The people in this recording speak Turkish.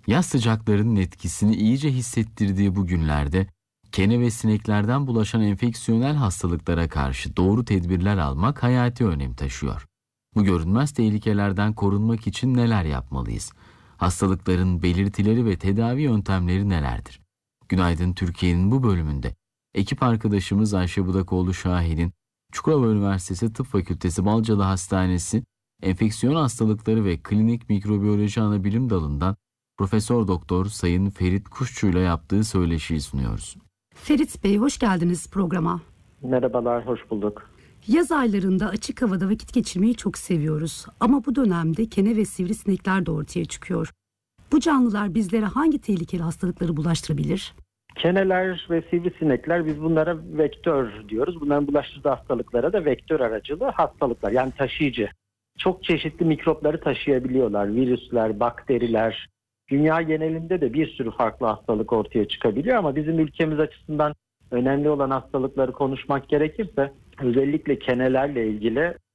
Yaz sıcaklarının etkisini iyice hissettirdiği bu günlerde kene ve sineklerden bulaşan enfeksiyonel hastalıklara karşı doğru tedbirler almak hayati önem taşıyor. Bu görünmez tehlikelerden korunmak için neler yapmalıyız? Hastalıkların belirtileri ve tedavi yöntemleri nelerdir? Günaydın Türkiye'nin bu bölümünde ekip arkadaşımız Ayşe Budakoğlu Şahin'in Çukurova Üniversitesi Tıp Fakültesi Balcalı Hastanesi Enfeksiyon Hastalıkları ve Klinik Mikrobiyoloji Anabilim Dalı'ndan Profesör Doktor Sayın Ferit Kuşçu'yla yaptığı söyleşiyi sunuyoruz. Ferit Bey, hoş geldiniz programa. Merhabalar, hoş bulduk. Yaz aylarında açık havada vakit geçirmeyi çok seviyoruz. Ama bu dönemde kene ve sivrisinekler de ortaya çıkıyor. Bu canlılar bizlere hangi tehlikeli hastalıkları bulaştırabilir? Keneler ve sivrisinekler, biz bunlara vektör diyoruz. Bunların bulaştırdığı hastalıklara da vektör aracılığı hastalıklar, yani taşıyıcı. Çok çeşitli mikropları taşıyabiliyorlar. Virüsler, bakteriler. Dünya genelinde de bir sürü farklı hastalık ortaya çıkabiliyor ama bizim ülkemiz açısından önemli olan hastalıkları konuşmak gerekirse özellikle kenelerle ilgili